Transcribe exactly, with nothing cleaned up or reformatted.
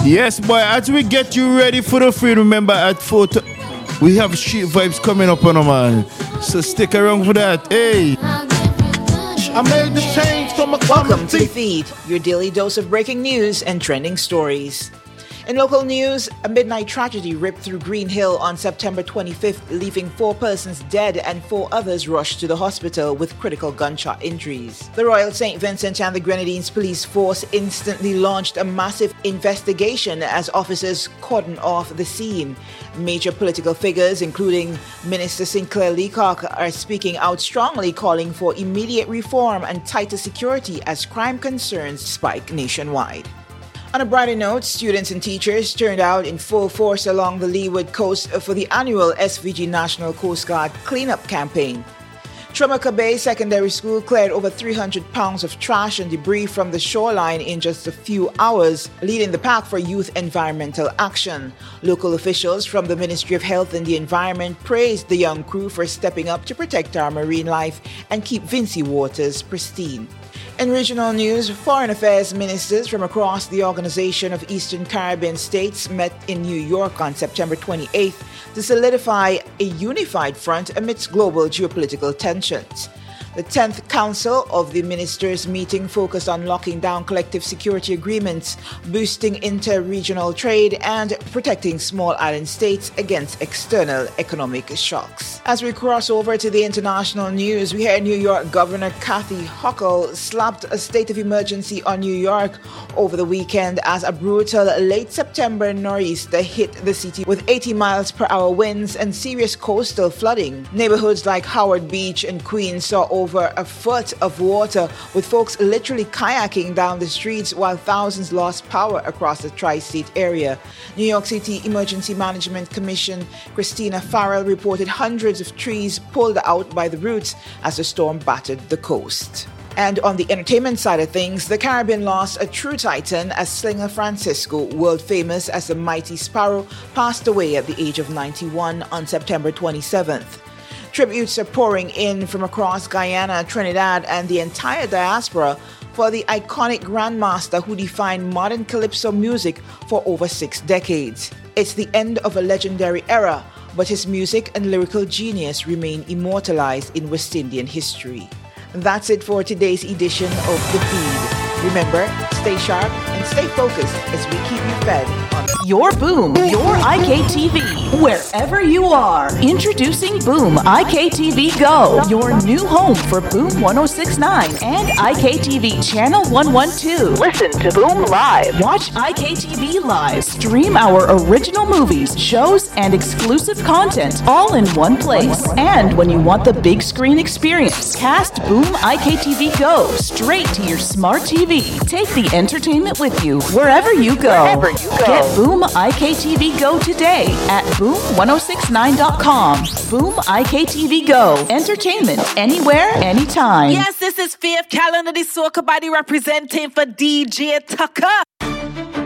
Yes, boy, as we get you ready for the free, remember at four, t- we have street vibes coming up on them, man. So stick around for that. Hey. I made the change from a Welcome to The Feed, your daily dose of breaking news and trending stories. In local news, a midnight tragedy ripped through Green Hill on September twenty-fifth, leaving four persons dead and four others rushed to the hospital with critical gunshot injuries. The Royal Saint Vincent and the Grenadines Police Force instantly launched a massive investigation as officers cordoned off the scene. Major political figures, including Minister Sinclair Leacock, are speaking out strongly, calling for immediate reform and tighter security as crime concerns spike nationwide. On a brighter note, students and teachers turned out in full force along the Leeward coast for the annual S V G National Coast Guard cleanup campaign. Trumaka Bay Secondary School cleared over three hundred pounds of trash and debris from the shoreline in just a few hours, leading the pack for youth environmental action. Local officials from the Ministry of Health and the Environment praised the young crew for stepping up to protect our marine life and keep Vincy waters pristine. In regional news, foreign affairs ministers from across the Organization of Eastern Caribbean States met in New York on September twenty-eighth to solidify a unified front amidst global geopolitical tensions. The tenth Council of the Ministers meeting focused on locking down collective security agreements, boosting inter-regional trade, and protecting small island states against external economic shocks. As we cross over to the international news, we hear New York Governor Kathy Hochul slapped a state of emergency on New York over the weekend as a brutal late September nor'easter hit the city with eighty miles per hour winds and serious coastal flooding. Neighborhoods like Howard Beach and Queens saw over a foot of water, with folks literally kayaking down the streets while thousands lost power across the tri-state area. New York City Emergency Management Commission Christina Farrell reported hundreds of trees pulled out by the roots as the storm battered the coast. And on the entertainment side of things, the Caribbean lost a true titan as Slinger Francisco, world famous as the Mighty Sparrow, passed away at the age of ninety-one on September twenty-seventh. Tributes are pouring in from across Guyana, Trinidad, and the entire diaspora for the iconic grandmaster who defined modern calypso music for over six decades. It's the end of a legendary era, but his music and lyrical genius remain immortalized in West Indian history. That's it for today's edition of The Feed. Remember, stay sharp and stay focused as we keep you fed on your Boom, your I K T V, wherever you are. Introducing Boom I K T V Go, your new home for Boom one oh six point nine and I K T V Channel one twelve. Listen to Boom live. Watch I K T V live. Stream our original movies, shows, and exclusive content all in one place. And when you want the big screen experience, cast Boom I K T V Go straight to your smart T V. Take the entertainment with you wherever you go. Wherever you go. Get Boom I K T V Go today at boom ten sixty-nine dot com. Boom I K T V Go. Entertainment anywhere, anytime. Yes, this is Faith Calendar, the Soca Body representing for D J Tucker.